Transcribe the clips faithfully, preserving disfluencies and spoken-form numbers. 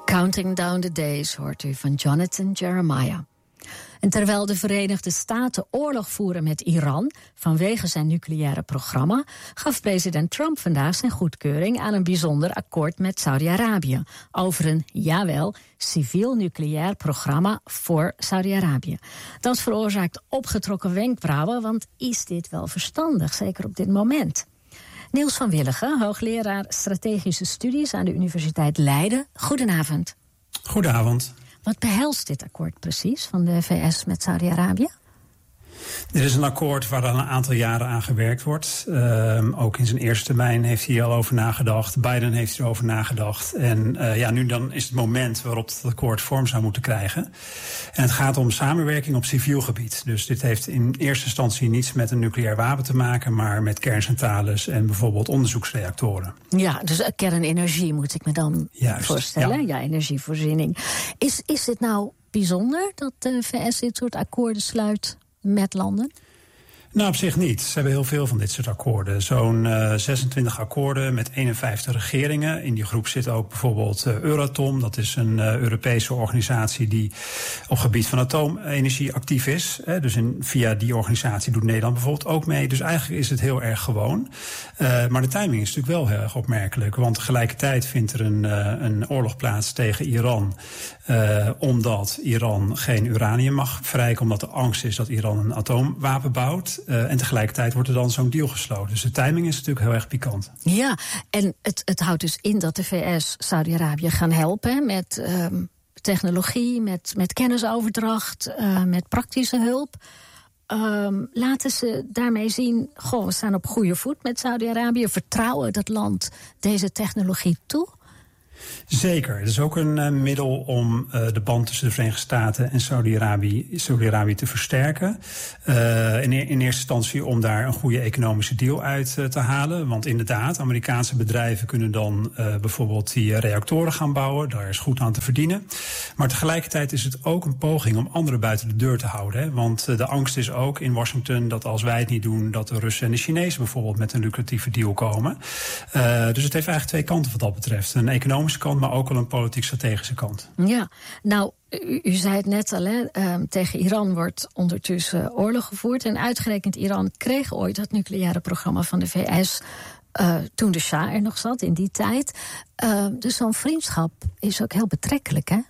Counting Down the Days hoort u van Jonathan Jeremiah. En terwijl de Verenigde Staten oorlog voeren met Iran vanwege zijn nucleaire programma, gaf president Trump vandaag zijn goedkeuring aan een bijzonder akkoord met Saudi-Arabië over een, jawel, civiel nucleair programma voor Saudi-Arabië. Dat veroorzaakt opgetrokken wenkbrauwen, want is dit wel verstandig, zeker op dit moment? Niels van Willigen, hoogleraar strategische studies aan de Universiteit Leiden. Goedenavond. Goedenavond. Wat behelst dit akkoord precies van de V S met Saudi-Arabië? Dit is een akkoord waar al een aantal jaren aan gewerkt wordt. Uh, ook in zijn eerste termijn heeft hij al over nagedacht. Biden heeft erover nagedacht. En uh, ja, nu dan is het moment waarop het akkoord vorm zou moeten krijgen. En het gaat om samenwerking op civiel gebied. Dus dit heeft in eerste instantie niets met een nucleair wapen te maken, maar met kerncentrales en bijvoorbeeld onderzoeksreactoren. Ja, dus kernenergie moet ik me dan Juist, voorstellen. Ja, ja energievoorziening. Is, is het nou bijzonder dat de V S dit soort akkoorden sluit met landen? Nou, op zich niet. Ze hebben heel veel van dit soort akkoorden. Zo'n uh, zesentwintig akkoorden met eenenvijftig regeringen. In die groep zit ook bijvoorbeeld uh, Euratom. Dat is een uh, Europese organisatie die op gebied van atoomenergie actief is. Hè. Dus in, via die organisatie doet Nederland bijvoorbeeld ook mee. Dus eigenlijk is het heel erg gewoon. Uh, maar de timing is natuurlijk wel heel erg opmerkelijk. Want tegelijkertijd vindt er een, uh, een oorlog plaats tegen Iran. Uh, omdat Iran geen uranium mag verrijken. Omdat de angst is dat Iran een atoomwapen bouwt. Uh, en tegelijkertijd wordt er dan zo'n deal gesloten. Dus de timing is natuurlijk heel erg pikant. Ja, en het, het houdt dus in dat de V S Saudi-Arabië gaan helpen met um, technologie, met, met kennisoverdracht, uh, met praktische hulp. Um, laten ze daarmee zien, goh, we staan op goede voet met Saudi-Arabië. Vertrouwen dat land deze technologie toe? Zeker. Het is ook een uh, middel om uh, de band tussen de Verenigde Staten en Saudi-Arabië, Saudi-Arabië te versterken. Uh, in, in eerste instantie om daar een goede economische deal uit uh, te halen. Want inderdaad, Amerikaanse bedrijven kunnen dan uh, bijvoorbeeld die uh, reactoren gaan bouwen. Daar is goed aan te verdienen. Maar tegelijkertijd is het ook een poging om anderen buiten de deur te houden. Hè? Want uh, de angst is ook in Washington dat als wij het niet doen, dat de Russen en de Chinezen bijvoorbeeld met een lucratieve deal komen. Uh, dus het heeft eigenlijk twee kanten wat dat betreft. Een economische kant, maar ook wel een politiek-strategische kant. Ja, nou, u, u zei het net al, hè, um, tegen Iran wordt ondertussen oorlog gevoerd. En uitgerekend Iran kreeg ooit het nucleaire programma van de V S, Uh, toen de Shah er nog zat, in die tijd. Uh, dus zo'n vriendschap is ook heel betrekkelijk, hè?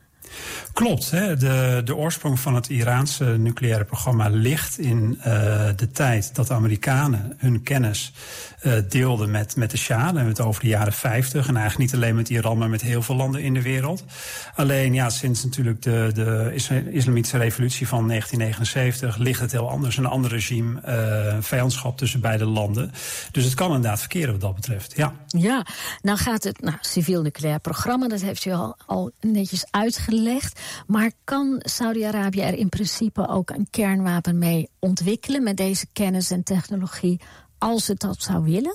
Klopt. Hè. De, de oorsprong van het Iraanse nucleaire programma ligt in uh, de tijd dat de Amerikanen hun kennis uh, deelden met, met de Shah. Dan hebben we het over de jaren vijftig. En eigenlijk niet alleen met Iran, maar met heel veel landen in de wereld. Alleen ja, sinds natuurlijk de, de Islamitische revolutie van negentien negenenzeventig ligt het heel anders. Een ander regime, uh, vijandschap tussen beide landen. Dus het kan inderdaad verkeren wat dat betreft. Ja, ja, nou gaat het nou, civiel nucleair programma, dat heeft u al, al netjes uitgelegd. Maar kan Saudi-Arabië er in principe ook een kernwapen mee ontwikkelen met deze kennis en technologie, als het dat zou willen?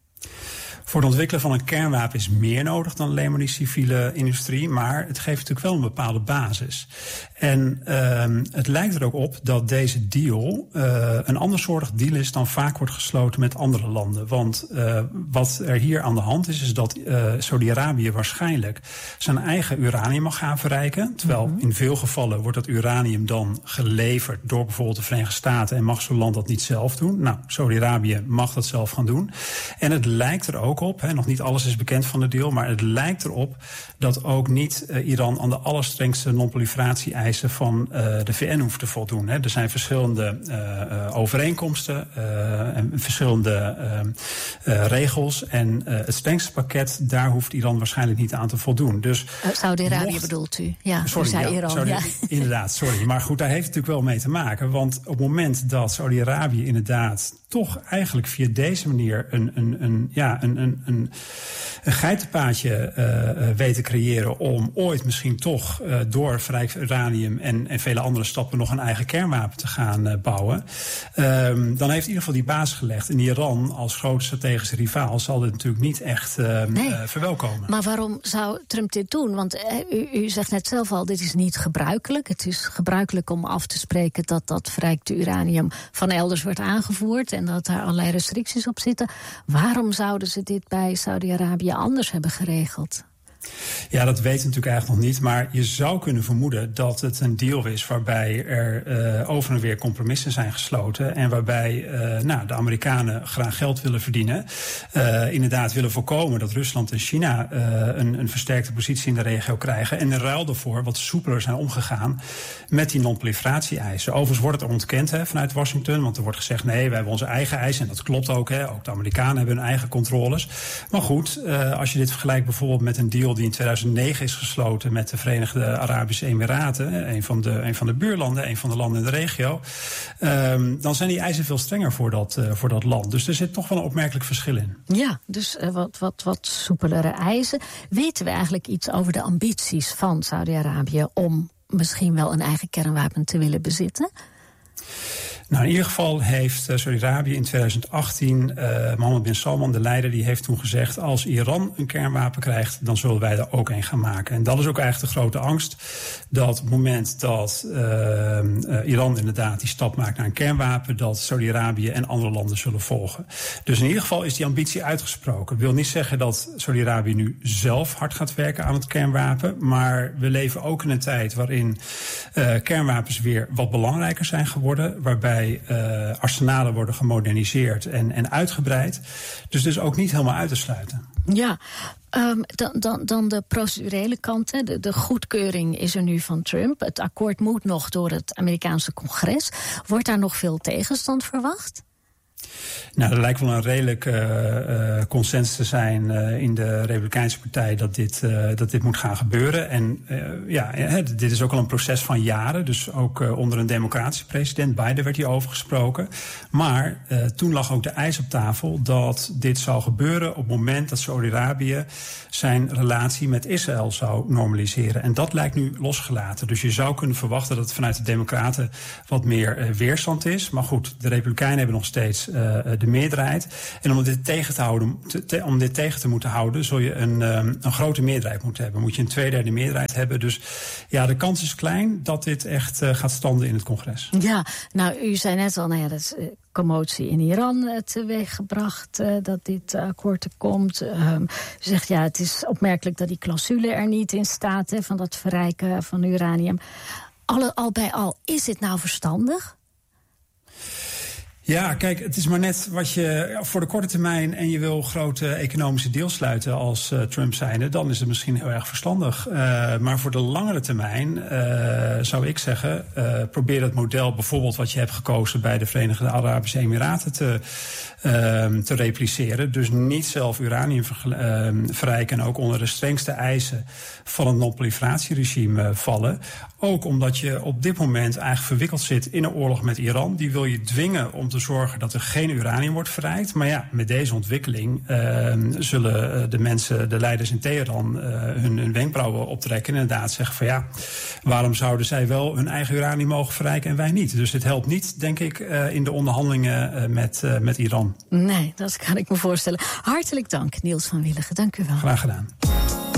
Voor het ontwikkelen van een kernwapen is meer nodig dan alleen maar die civiele industrie. Maar het geeft natuurlijk wel een bepaalde basis. En uh, het lijkt er ook op dat deze deal uh, een andersoortig deal is dan vaak wordt gesloten met andere landen. Want uh, wat er hier aan de hand is, is dat uh, Saudi-Arabië waarschijnlijk zijn eigen uranium mag gaan verrijken. Terwijl mm-hmm. in veel gevallen wordt dat uranium dan geleverd door bijvoorbeeld de Verenigde Staten en mag zo'n land dat niet zelf doen. Nou, Saudi-Arabië mag dat zelf gaan doen. En het lijkt er ook op, hè, nog niet alles is bekend van de deal, maar het lijkt erop dat ook niet uh, Iran aan de allerstrengste non-proliferatie-eisen van uh, de V N hoeft te voldoen. Hè. Er zijn verschillende uh, uh, overeenkomsten uh, en verschillende uh, uh, regels. En uh, het strengste pakket, daar hoeft Iran waarschijnlijk niet aan te voldoen. Dus uh, Saudi-Arabië mocht... bedoelt u? Ja, sorry, u zei ja, Iran. Saudi... Ja. Inderdaad, sorry. Maar goed, daar heeft het natuurlijk wel mee te maken. Want op het moment dat Saudi-Arabië inderdaad toch eigenlijk via deze manier een, een, een, ja, een, een, een, een geitenpaadje uh, weet te creëren om ooit misschien toch uh, door verrijkt uranium en, en vele andere stappen nog een eigen kernwapen te gaan uh, bouwen, um, dan heeft in ieder geval die basis gelegd. En Iran als grote strategische rivaal zal dit natuurlijk niet echt uh, nee. uh, verwelkomen. Maar waarom zou Trump dit doen? Want uh, u, u zegt net zelf al, dit is niet gebruikelijk. Het is gebruikelijk om af te spreken dat dat verrijkte uranium van elders wordt aangevoerd en dat daar allerlei restricties op zitten. Waarom zouden ze dit bij Saudi-Arabië anders hebben geregeld? Ja, dat weten we natuurlijk eigenlijk nog niet. Maar je zou kunnen vermoeden dat het een deal is waarbij er uh, over en weer compromissen zijn gesloten. En waarbij uh, nou, de Amerikanen graag geld willen verdienen. Uh, inderdaad willen voorkomen dat Rusland en China uh, een, een versterkte positie in de regio krijgen. En in ruil daarvoor wat soepeler zijn omgegaan met die non-proliferatie-eisen. Overigens wordt het ontkend hè, vanuit Washington. Want er wordt gezegd, nee, we hebben onze eigen eisen. En dat klopt ook. Hè. Ook de Amerikanen hebben hun eigen controles. Maar goed, uh, als je dit vergelijkt bijvoorbeeld met een deal die in tweeduizend negen is gesloten met de Verenigde Arabische Emiraten, een van de, een van de buurlanden, een van de landen in de regio, um, dan zijn die eisen veel strenger voor dat, uh, voor dat land. Dus er zit toch wel een opmerkelijk verschil in. Ja, dus uh, wat, wat, wat soepelere eisen. Weten we eigenlijk iets over de ambities van Saudi-Arabië om misschien wel een eigen kernwapen te willen bezitten? Nou, in ieder geval heeft uh, Saudi-Arabië in tweeduizend achttien, uh, Mohammed bin Salman, de leider, die heeft toen gezegd, als Iran een kernwapen krijgt, dan zullen wij er ook een gaan maken. En dat is ook eigenlijk de grote angst, dat op het moment dat uh, uh, Iran inderdaad die stap maakt naar een kernwapen, dat Saudi-Arabië en andere landen zullen volgen. Dus in ieder geval is die ambitie uitgesproken. Ik wil niet zeggen dat Saudi-Arabië nu zelf hard gaat werken aan het kernwapen, maar we leven ook in een tijd waarin uh, kernwapens weer wat belangrijker zijn geworden, waarbij Uh, arsenalen worden gemoderniseerd en, en uitgebreid. Dus dus ook niet helemaal uit te sluiten. Ja, um, dan, dan, dan de procedurele kant. Hè. De, de goedkeuring is er nu van Trump. Het akkoord moet nog door het Amerikaanse congres. Wordt daar nog veel tegenstand verwacht? Nou, er lijkt wel een redelijk uh, uh, consensus te zijn uh, in de Republikeinse Partij dat dit, uh, dat dit moet gaan gebeuren. En uh, ja, hè, dit is ook al een proces van jaren. Dus ook uh, onder een democratische president, Biden, werd hierover gesproken. Maar uh, toen lag ook de eis op tafel dat dit zou gebeuren op het moment dat Saudi-Arabië zijn relatie met Israël zou normaliseren. En dat lijkt nu losgelaten. Dus je zou kunnen verwachten dat het vanuit de Democraten wat meer uh, weerstand is. Maar goed, de Republikeinen hebben nog steeds Uh, de meerderheid. En om dit tegen te houden, te, te, om dit tegen te moeten houden, zul je een, um, een grote meerderheid moeten hebben. Moet je een tweederde meerderheid hebben. Dus ja, de kans is klein dat dit echt uh, gaat standen in het congres. Ja, nou, u zei net al, nou ja, dat is uh, commotie in Iran uh, teweeggebracht, uh, dat dit uh, akkoord er komt. Um, u zegt, ja, het is opmerkelijk dat die clausule er niet in staat, hè, van dat verrijken van uranium. Alle, al bij al, is dit nou verstandig? Ja, kijk, het is maar net wat je voor de korte termijn en je wil grote economische deals sluiten als uh, Trump zijnde, dan is het misschien heel erg verstandig. Uh, maar voor de langere termijn uh, zou ik zeggen, uh, probeer het model bijvoorbeeld wat je hebt gekozen bij de Verenigde Arabische Emiraten te, uh, te repliceren. Dus niet zelf uranium ver, uh, verrijken en ook onder de strengste eisen van het non-proliferatieregime uh, vallen. Ook omdat je op dit moment eigenlijk verwikkeld zit in een oorlog met Iran. Die wil je dwingen om te zorgen dat er geen uranium wordt verrijkt. Maar ja, met deze ontwikkeling uh, zullen de mensen, de leiders in Teheran, uh, hun, hun wenkbrauwen optrekken. En inderdaad zeggen van ja, waarom zouden zij wel hun eigen uranium mogen verrijken en wij niet? Dus dit helpt niet, denk ik, uh, in de onderhandelingen uh, met, uh, met Iran. Nee, dat kan ik me voorstellen. Hartelijk dank, Niels van Willigen. Dank u wel. Graag gedaan.